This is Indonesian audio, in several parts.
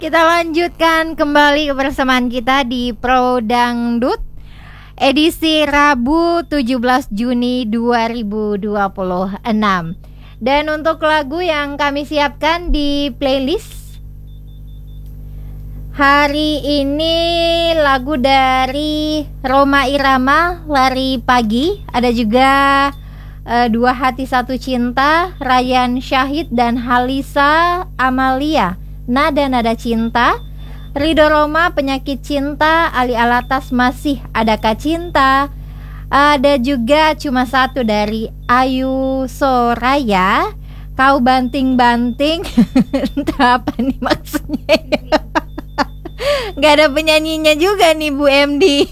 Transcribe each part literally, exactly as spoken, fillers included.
Kita lanjutkan kembali kebersamaan kita di Pro Dangdut edisi Rabu tujuh belas Juni dua ribu dua puluh enam. Dan untuk lagu yang kami siapkan di playlist hari ini, lagu dari Rhoma Irama, Lari Pagi. Ada juga uh, Dua Hati Satu Cinta, Ryan Syahid dan Halisa Amalia, Nada-Nada Cinta. Ridho Rhoma, Penyakit Cinta. Ali Alatas, Masih Adakah Cinta. Ada juga Cuma Satu dari Ayu Soraya, Kau Banting-Banting. Entah apa nih maksudnya. Gak ada penyanyinya juga nih Bu M D.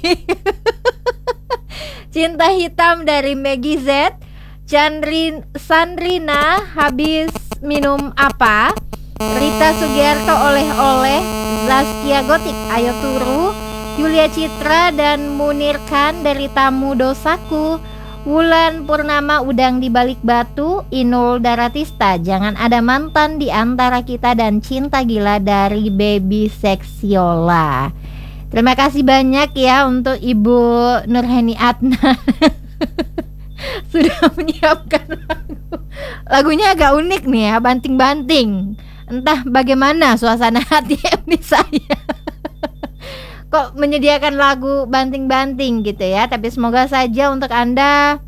Cinta Hitam dari Meggy Z. Chandrin, Sandrina, Habis Minum Apa. Rita Sugiarto, Oleh-Oleh. Zaskia Gotik, Ayo Turu. Yulia Citra dan Munir Khan dari Tamu Dosaku. Wulan Purnama, Udang di Balik Batu. Inul Daratista, Jangan Ada Mantan di Antara Kita, dan Cinta Gila dari Baby Seksiola. Terima kasih banyak ya untuk Ibu Nurheni Adnan sudah menyiapkan lagu. Lagunya agak unik nih ya, banting-banting. Entah bagaimana suasana hati M D saya kok menyediakan lagu banting-banting gitu ya. Tapi semoga saja untuk Anda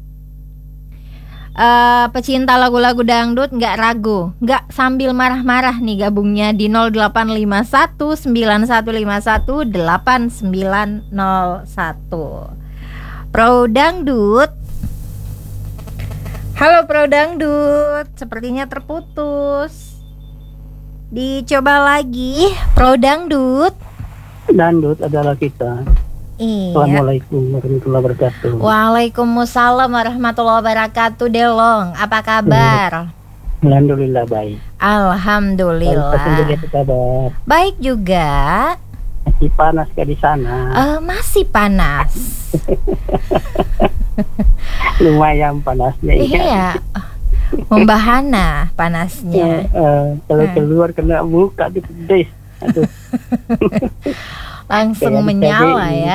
uh, pecinta lagu-lagu dangdut nggak ragu, nggak sambil marah-marah nih gabungnya di nol delapan lima satu sembilan satu lima satu delapan sembilan nol satu. Pro Dangdut. Halo Pro Dangdut, sepertinya terputus. Dicoba lagi Pro Dangdut. Dangdut adalah kita. Iya. Assalamualaikum warahmatullahi wabarakatuh. Waalaikumsalam warahmatullahi wabarakatuh. Delong, apa kabar? Alhamdulillah baik. Alhamdulillah. Apa kabar? Baik juga. Masih panas ke di sana? Uh, masih panas. Lumayan panasnya. Iya. Membahana panasnya. Uh, uh, kalau hmm. keluar kena buka di pedes. Aduh. Langsung kayak menyala ya.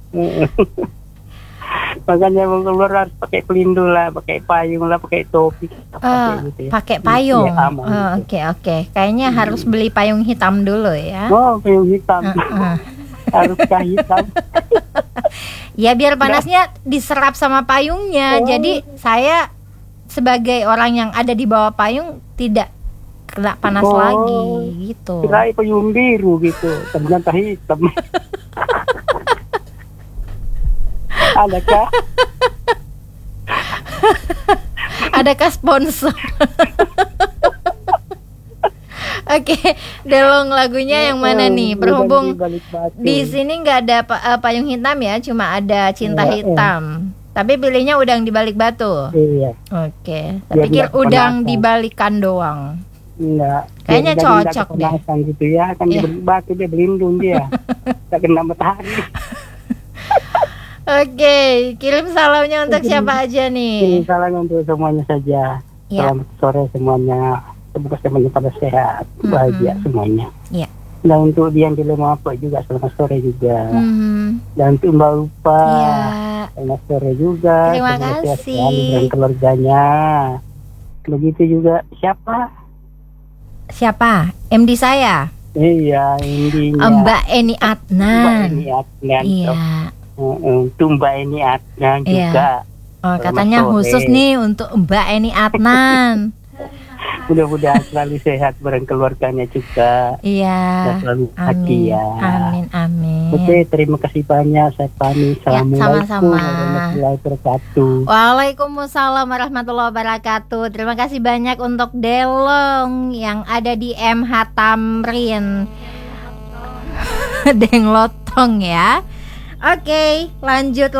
Makanya mau keluar harus pakai pelindung lah, pakai payung lah, pakai topi. Uh, gitu ya. Pakai payung. Oke ya, oke. Okay, okay. Kayaknya hmm. harus beli payung hitam dulu ya. Oh, payung hitam. Uh, uh. Harus kah hitam. Ya biar panasnya diserap sama payungnya. Oh. Jadi saya sebagai orang yang ada di bawah payung tidak kena panas oh, lagi gitu. Kirain payung biru gitu, ternyata hitam. Adakah? Adakah sponsor? Oke, okay, Delong lagunya yang mana nih? Berhubung di sini nggak ada uh, payung hitam ya, cuma ada Cinta ya, Hitam. Ya. Tapi pilihnya Udang di Balik Batu. Iya. Oke. Okay. Saya pikir udang di balikan doang. Enggak. Kayaknya dia cocok deh. Gitu ya, kan yeah. Di balik batu dia berlindung dia. Tak kena matahari. Oke, okay. Kirim salamnya untuk kirim, siapa aja nih? Kirim salam untuk semuanya saja. Yeah. Selamat sore semuanya. Semoga semuanya pada sehat, mm-hmm. bahagia semuanya. Iya. Yeah. Dan untuk dia yang dilema apa juga selamat sore juga. Mm-hmm. Dan untuk Mbak Lupa. Yeah. Selamat sore juga. Terima kasih. Dan keluarganya. Begitu juga siapa? Siapa? M D saya. Iya, intinya. Mbak Eni Adnan. Mbak Eni Adnan. Iya. Untuk Mbak Eni Adnan juga. Iya. Oh, katanya sore. Khusus nih untuk Mbak Eni Adnan. Mudah-mudahan selalu sehat bareng keluarganya juga. Iya. Dan selalu bahagia. Amin, amin. Oke, terima kasih banyak. Saya pamit. Assalamualaikum ya, warahmatullahi wabarakatuh. Waalaikumsalam warahmatullahi wabarakatuh. Terima kasih banyak untuk Delong yang ada di M H Tamrin. Denglotong ya. Oke, lanjut.